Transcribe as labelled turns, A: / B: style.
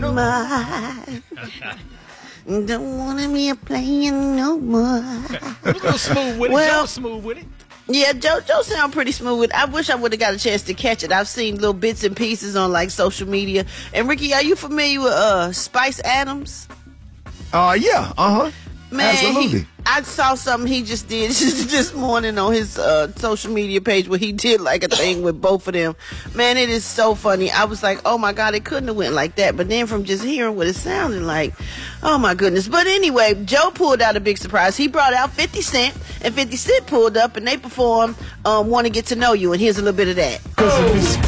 A: more. Don't wanna be a player no more.
B: A little smooth with it.
A: Well,
B: Joe smooth with it.
A: Yeah, Joe sound pretty smooth. I wish I would have got a chance to catch it. I've seen little bits and pieces on like social media. And Ricky, are you familiar with Spice Adams?
C: Yeah,
A: Man,
C: absolutely.
A: I saw something he just did this morning on his social media page where he did like a thing with both of them. Man, it is so funny. I was like, oh my God, it couldn't have went like that. But then from just hearing what it sounded like, oh my goodness. But anyway, Joe pulled out a big surprise. He brought out 50 Cent, and 50 Cent pulled up and they performed Want to Get to Know You. And here's a little bit of that.